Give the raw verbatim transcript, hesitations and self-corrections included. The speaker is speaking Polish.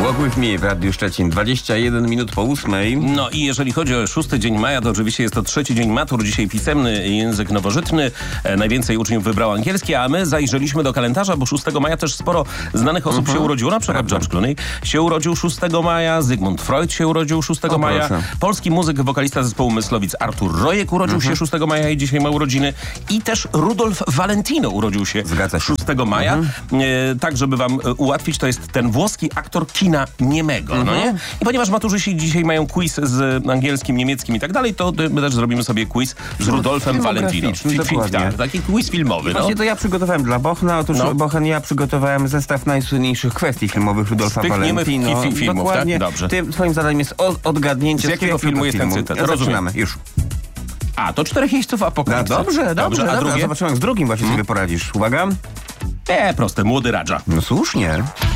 Pokój w Mie w Radiu Szczecin, dwadzieścia jeden minut po ósmej. No i jeżeli chodzi o szósty dzień maja, to oczywiście jest to trzeci dzień matur, dzisiaj pisemny język nowożytny. E, najwięcej uczniów wybrało angielski, a my zajrzeliśmy do kalendarza, bo szóstego maja też sporo znanych osób uh-huh. się urodziło. Na przykład George Clooney się urodził szóstego maja, Zygmunt Freud się urodził szóstego maja. Proszę. Polski muzyk, wokalista zespołu Myslowic Artur Rojek urodził uh-huh. się szóstego maja i dzisiaj ma urodziny. I też Rudolf Valentino urodził się szóstego maja. Uh-huh. E, tak, żeby wam ułatwić, to jest ten włoski aktor kina niemego. Uh-huh. No nie? I ponieważ maturzyści dzisiaj mają quiz z angielskim, niemieckim i tak dalej, to my też zrobimy sobie quiz z Rudolfem Valentino. Tak, taki quiz filmowy. Właśnie no. to ja przygotowałem dla Bochna. Otóż no. Bochen, ja przygotowałem zestaw najsłynniejszych kwestii filmowych Rudolfa Valentino. Fi- fi- filmów, Dokładnie. Tak? Dobrze. Ty, twoim zadaniem jest odgadnięcie, z jakiego filmu jest ten cytat. Ja zaczynamy, już. A, to Czterech jeźdźców Apokalipsy. No, dobrze, dobrze, dobrze. A dobrze. drugie? Zobaczymy, z drugim właśnie hmm. sobie poradzisz. Uwaga. E, proste, Młody Radża. No słusznie.